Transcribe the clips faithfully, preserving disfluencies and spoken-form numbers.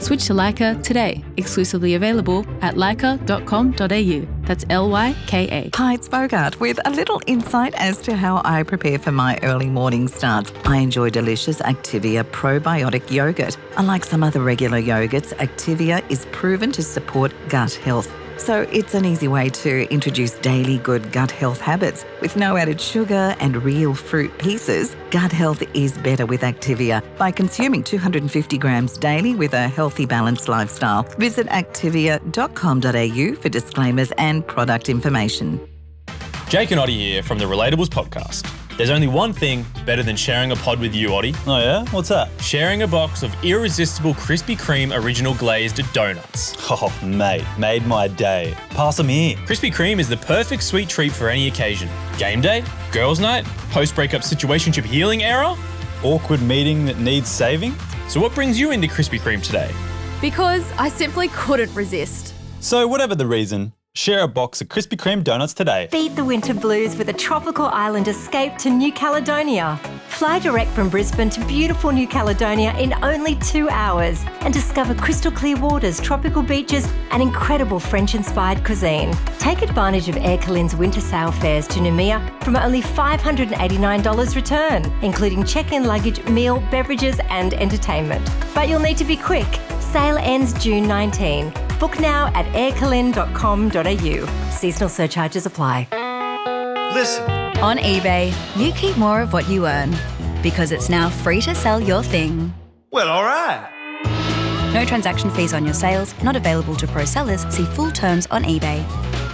Switch to Lyca today. Exclusively available at lyca dot com dot a u. That's L Y K A. Hi, it's Bogart with a little insight as to how I prepare for my early morning starts. I enjoy delicious Activia probiotic yogurt. Unlike some other regular yogurts, Activia is proven to support gut health. So it's an easy way to introduce daily good gut health habits. With no added sugar and real fruit pieces, gut health is better with Activia by consuming two hundred fifty grams daily with a healthy, balanced lifestyle. Visit activia dot com dot a u for disclaimers and product information. Jake and Oddie here from the Relatables podcast. There's only one thing better than sharing a pod with you, Oddie. Oh yeah? What's that? Sharing a box of irresistible Krispy Kreme original glazed donuts. Oh, mate, made my day. Pass them here. Krispy Kreme is the perfect sweet treat for any occasion. Game day, girls' night, post-breakup situationship healing era. Awkward meeting that needs saving. So what brings you into Krispy Kreme today? Because I simply couldn't resist. So whatever the reason, share a box of Krispy Kreme donuts today. Beat the winter blues with a tropical island escape to New Caledonia. Fly direct from Brisbane to beautiful New Caledonia in only two hours and discover crystal clear waters, tropical beaches and incredible French-inspired cuisine. Take advantage of Air Calin's winter sail fares to Noumea from only five hundred eighty-nine dollars return, including check-in luggage, meal, beverages and entertainment. But you'll need to be quick. Sale ends June nineteenth. Book now at air calin dot com dot a u. Seasonal surcharges apply. Listen. On eBay, you keep more of what you earn because it's now free to sell your thing. Well, all right. No transaction fees on your sales, not available to pro sellers. See full terms on eBay.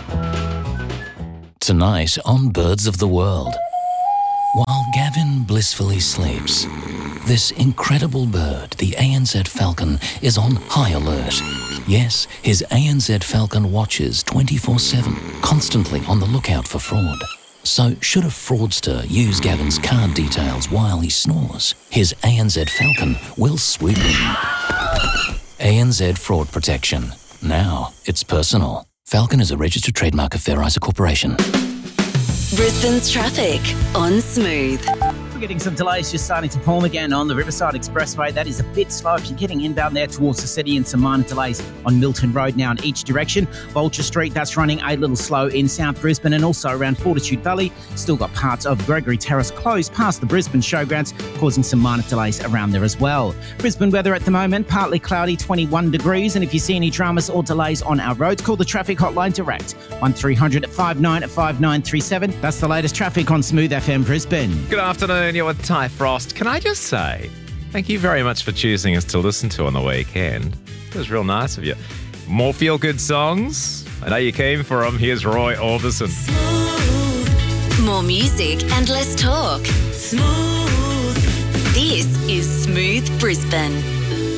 Tonight on Birds of the World. While Gavin blissfully sleeps, this incredible bird, the A N Z falcon, is on high alert. Yes, his A N Z falcon watches twenty-four seven, constantly on the lookout for fraud. So should a fraudster use Gavin's card details while he snores, his A N Z falcon will swoop in. A N Z Fraud Protection. Now it's personal. Falcon is a registered trademark of Fair Isa Corporation. Brisbane's traffic on Smooth. We're getting some delays just starting to form again on the Riverside Expressway. That is a bit slow if you're getting inbound there towards the city, and some minor delays on Milton Road now in each direction. Vulture Street, that's running a little slow in South Brisbane, and also around Fortitude Valley. Still got parts of Gregory Terrace closed past the Brisbane Showgrounds, causing some minor delays around there as well. Brisbane weather at the moment, partly cloudy, twenty-one degrees, and if you see any dramas or delays on our roads, call the traffic hotline direct, one three hundred five nine five nine three seven. That's the latest traffic on Smooth F M Brisbane. Good afternoon, you're with Ty Frost. Can I just say, thank you very much for choosing us to listen to on the weekend. It was real nice of you. More feel-good songs? I know you're keen for them. Here's Roy Orbison. Smooth. More music and less talk. Smooth. This is Smooth Brisbane.